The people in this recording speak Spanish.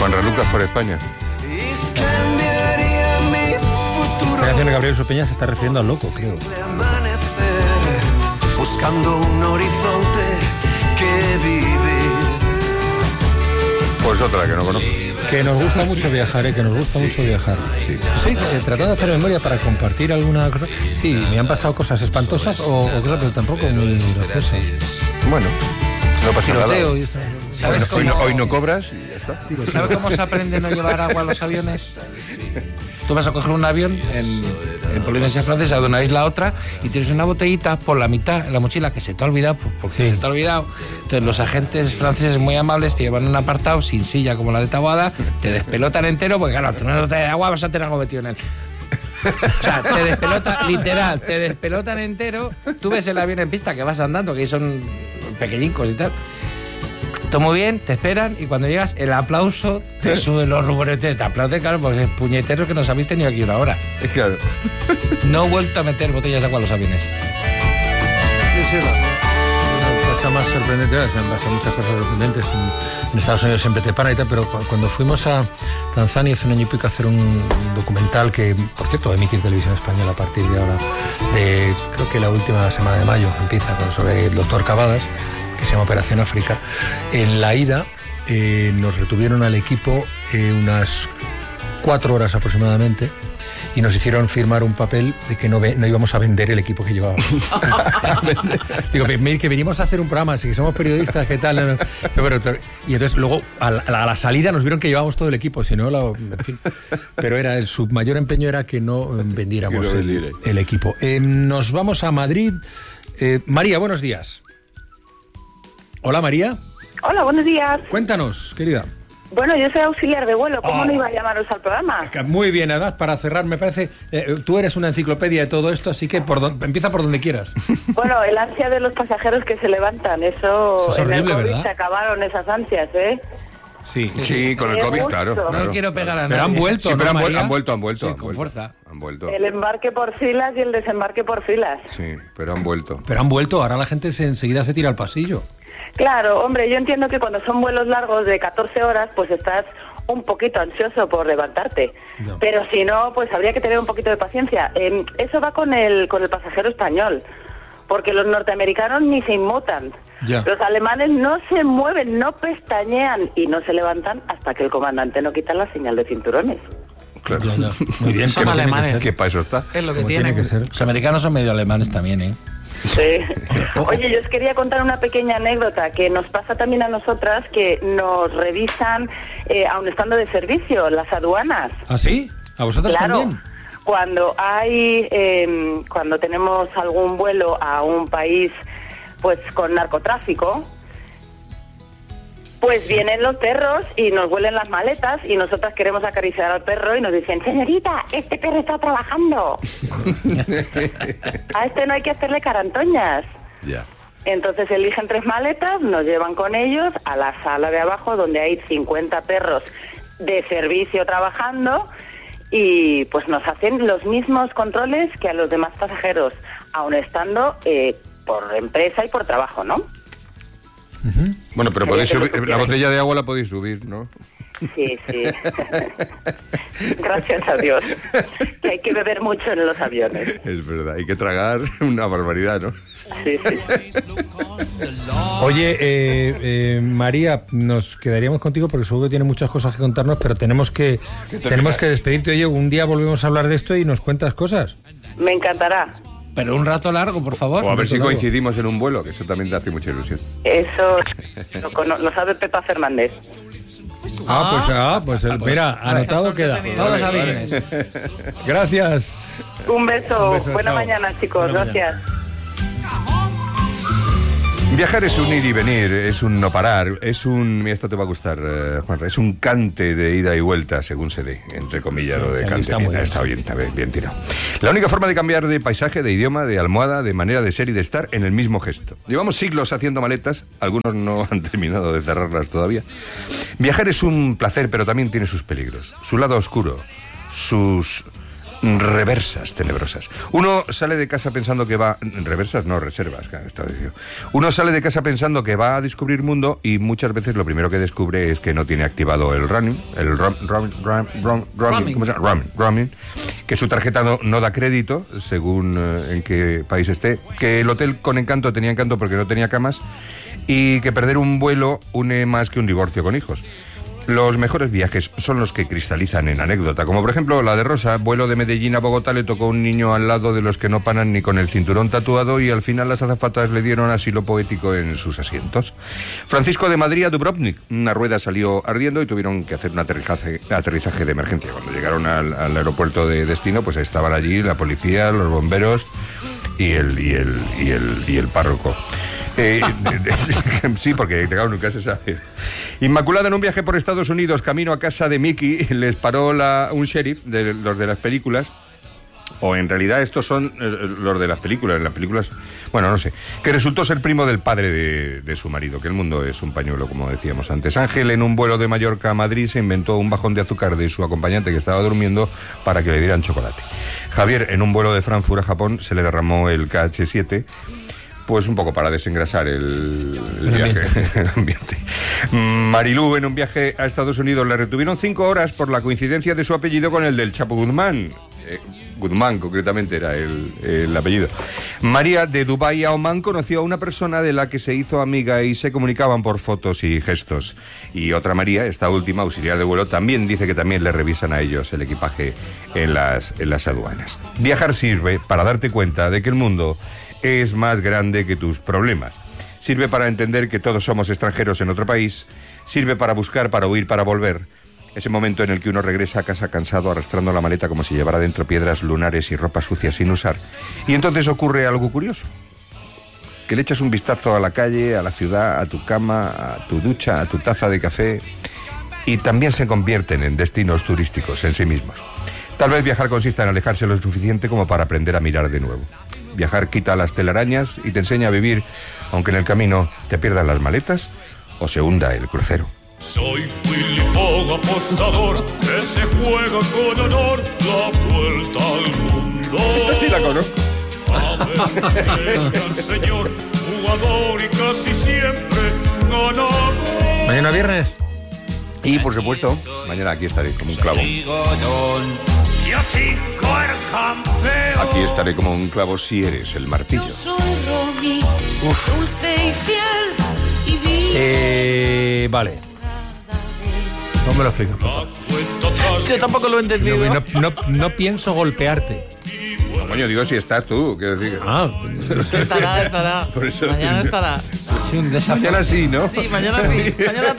Juan Relucas por España. La canción de Gabriel Sopeña se está refiriendo al loco, creo. Buscando un horizonte que vivir. Pues otra que no conozco. Que nos gusta mucho viajar, que nos gusta mucho viajar. Sí. Estoy tratando de hacer memoria para compartir alguna cosa. Sí, me han pasado cosas espantosas o claro, pero tampoco muy graciosas. Bueno, no pasa nada. ¿Sabes Hoy no cobras y ya está. ¿Sabes cómo se aprende a no llevar agua a los aviones? Tú vas a coger un avión en Polinesia Francesa de una isla a otra y tienes una botellita por la mitad en la mochila que se te ha olvidado, porque se te ha olvidado. Entonces los agentes franceses muy amables te llevan un apartado sin silla como la de Taboada, te despelotan entero, porque claro, tú no te das agua, vas a tener algo metido en él. O sea, te despelotan, literal, te despelotan entero. Tú ves el avión en pista que vas andando, que son pequeñicos y tal. Todo muy bien, te esperan y cuando llegas el aplauso te suben los ruboretes, te aplauden, claro, porque es puñetero que nos habéis tenido aquí una hora. Claro. No he vuelto a meter botellas de agua a los aviones. Sí, la cosa más sorprendente, se han pasado muchas cosas sorprendentes. En Estados Unidos siempre te paran y tal, pero cuando fuimos a Tanzania hace un año y pico a hacer un documental que, por cierto, va a emitir Televisión Española a partir de ahora, creo que la última semana de mayo empieza, sobre el doctor Cavadas, que se llama Operación África. En la ida nos retuvieron al equipo unas 4 horas aproximadamente y nos hicieron firmar un papel de que no íbamos a vender el equipo que llevábamos. Digo, que venimos a hacer un programa, así que somos periodistas, ¿qué tal? Y entonces luego a la salida nos vieron que llevábamos todo el equipo, si no, en fin. Pero su mayor empeño era que no vendiéramos el equipo. Nos vamos a Madrid. María, buenos días. Hola, María. Hola, buenos días. Cuéntanos, querida. Bueno, yo soy auxiliar de vuelo. ¿Cómo no iba a llamaros al programa? Muy bien, además, para cerrar, me parece, tú eres una enciclopedia de todo esto, así que empieza por donde quieras. Bueno, el ansia de los pasajeros que se levantan, eso es horrible, en el COVID, ¿verdad? Se acabaron esas ansias, ¿eh? Sí, con el COVID, claro. No quiero pegar a nadie. Pero han vuelto, sí, pero ¿no, María? han vuelto. Sí, con fuerza. Han vuelto. El embarque por filas y el desembarque por filas. Sí, pero han vuelto. Pero han vuelto, ahora la gente enseguida se tira al pasillo. Claro, hombre, yo entiendo que cuando son vuelos largos de 14 horas, pues estás un poquito ansioso por levantarte. No. Pero si no, pues habría que tener un poquito de paciencia. Eso va con el pasajero español, porque los norteamericanos ni se inmutan. Ya. Los alemanes no se mueven, no pestañean y no se levantan hasta que el comandante no quita la señal de cinturones. Claro. Ya. Muy bien, Son alemanes. ¿Qué para eso está? Es lo que Como tienen. tiene que ser. Los americanos son medio alemanes también, ¿eh? Sí. Oye, yo os quería contar una pequeña anécdota que nos pasa también a nosotras, que nos revisan, aun estando de servicio, las aduanas. ¿Ah, sí? ¿A vosotros Claro. también? Cuando cuando tenemos algún vuelo a un país pues con narcotráfico, pues vienen los perros y nos huelen las maletas y nosotras queremos acariciar al perro y nos dicen, señorita, este perro está trabajando. A este no hay que hacerle carantoñas. Ya. Entonces eligen 3 maletas, nos llevan con ellos a la sala de abajo donde hay 50 perros de servicio trabajando y pues nos hacen los mismos controles que a los demás pasajeros, aun estando por empresa y por trabajo, ¿no? Bueno, pero podéis subir, la botella de agua la podéis subir, ¿no? Sí. Gracias a Dios. Que hay que beber mucho en los aviones. Es verdad, hay que tragar una barbaridad, ¿no? Sí. Oye, María, nos quedaríamos contigo porque seguro que tiene muchas cosas que contarnos, pero tenemos que despedirte. Oye, un día volvemos a hablar de esto y nos cuentas cosas. Me encantará. Pero un rato largo, por favor. O a ver si coincidimos en un vuelo, que eso también te hace mucha ilusión. Eso lo sabe Pepa Fernández. Pues mira, anotado queda. Todos aviones. Gracias. Un beso. Buena chao. mañana, chicos. Buena Gracias. Viajar es un ir y venir, es un no parar, esto te va a gustar, Juanra, es un cante de ida y vuelta, según se dé, entre comillas, lo de Sí, cante. está muy bien. Está bien tirado. La única forma de cambiar de paisaje, de idioma, de almohada, de manera de ser y de estar en el mismo gesto. Llevamos siglos haciendo maletas, algunos no han terminado de cerrarlas todavía. Viajar es un placer, pero también tiene sus peligros, su lado oscuro, sus reversas tenebrosas. Uno sale de casa pensando que va... Reversas, no, reservas, claro, estaba diciendo. Uno sale de casa pensando que va a descubrir mundo y muchas veces lo primero que descubre es que no tiene activado el roaming, que su tarjeta no da crédito, según en qué país esté, que el hotel con Encanto tenía encanto porque no tenía camas y que perder un vuelo une más que un divorcio con hijos. Los mejores viajes son los que cristalizan en anécdota, como por ejemplo la de Rosa, vuelo de Medellín a Bogotá, le tocó un niño al lado de los que no paran ni con el cinturón tatuado y al final las azafatas le dieron asilo poético en sus asientos. Francisco de Madrid a Dubrovnik, una rueda salió ardiendo y tuvieron que hacer un aterrizaje de emergencia. Cuando llegaron al aeropuerto de destino, pues estaban allí la policía, los bomberos y el párroco. Sí, porque claro, nunca se sabe. Inmaculada en un viaje por Estados Unidos, camino a casa de Mickey, les paró un sheriff de los de las películas. O en realidad estos son los de las películas. En las películas, bueno, no sé. Que resultó ser primo del padre de su marido, que el mundo es un pañuelo, como decíamos antes. Ángel, en un vuelo de Mallorca a Madrid, se inventó un bajón de azúcar de su acompañante que estaba durmiendo para que le dieran chocolate. Javier, en un vuelo de Frankfurt a Japón, se le derramó el KH7. Pues un poco para desengrasar el viaje, el ambiente. Marilú, en un viaje a Estados Unidos, le retuvieron 5 horas por la coincidencia de su apellido con el del Chapo Guzmán. Guzmán, concretamente, era el apellido. María, de Dubái a Omán, conoció a una persona de la que se hizo amiga y se comunicaban por fotos y gestos. Y otra María, esta última, auxiliar de vuelo, también dice que también le revisan a ellos el equipaje en las aduanas. Viajar sirve para darte cuenta de que el mundo es más grande que tus problemas. Sirve para entender que todos somos extranjeros en otro país. Sirve para buscar, para huir, para volver. Ese momento en el que uno regresa a casa cansado, arrastrando la maleta como si llevara dentro piedras lunares y ropa sucia sin usar. Y entonces ocurre algo curioso. Que le echas un vistazo a la calle, a la ciudad, a tu cama, a tu ducha, a tu taza de café. Y también se convierten en destinos turísticos en sí mismos. Tal vez viajar consista en alejarse lo suficiente como para aprender a mirar de nuevo. Viajar quita las telarañas y te enseña a vivir, aunque en el camino te pierdan las maletas o se hunda el crucero. Soy Willy Fogg, apostador, que se juega con honor la vuelta al mundo. Esta sí la conozco. A ver, gran señor, jugador y casi siempre ganador. Mañana viernes. Y por supuesto, mañana aquí estaré como un clavo. Aquí estaré como un clavo si eres el martillo. Vale. No me lo explico. Yo tampoco lo he entendido. No pienso golpearte. No, coño, digo si estás tú, quiero decir. Estará. Por eso, Mañana estará. Sí, un desafío. mañana sí, ¿no? Sí, mañana sí. Mañana